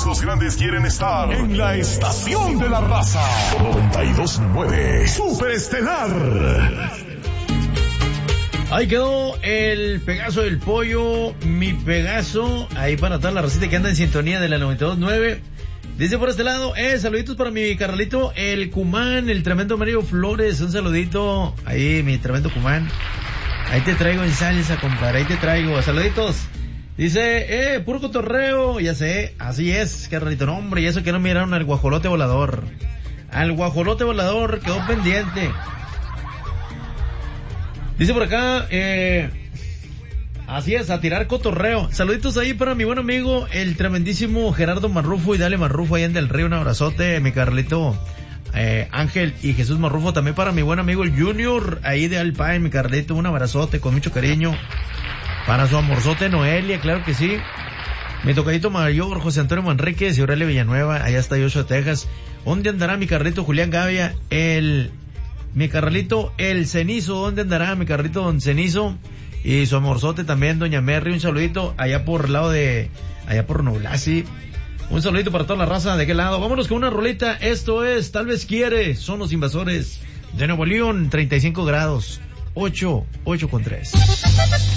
los grandes quieren estar en la estación de la raza. 92.9 Superestelar. Ahí quedó el Pegaso del Pollo, mi Pegaso, ahí para toda la racita que anda en sintonía de la 92.9. Dice por este lado, saluditos para mi carnalito, el Cumán, el tremendo Mario Flores, un saludito, ahí mi tremendo Cumán. Ahí te traigo en salsa, compadre, ahí te traigo, saluditos. Dice, puro cotorreo, ya sé, así es, carnalito, no hombre, y eso que no miraron al guajolote volador. Al guajolote volador quedó pendiente. Dice por acá, así es, a tirar cotorreo. Saluditos ahí para mi buen amigo, el tremendísimo Gerardo Marrufo y Dale Marrufo allá en Del Río, un abrazote, mi Carlito, Ángel y Jesús Marrufo. También para mi buen amigo el Junior, ahí de Alpine, mi Carlito, un abrazote con mucho cariño. Para su amorzote Noelia, claro que sí. Mi tocadito mayor, José Antonio Manríquez y Aurelia Villanueva, allá está Joshua, Texas. ¿Dónde andará mi Carlito Julián Gavia? Mi carnalito El Cenizo, ¿dónde andará mi carnalito Don Cenizo? Y su amorzote también, Doña Merry, un saludito allá por el lado allá por Noblasi. Un saludito para toda la raza de aquel lado. Vámonos con una rolita, esto es Tal vez quiere, son los invasores de Nuevo León, 35 grados, 8.3.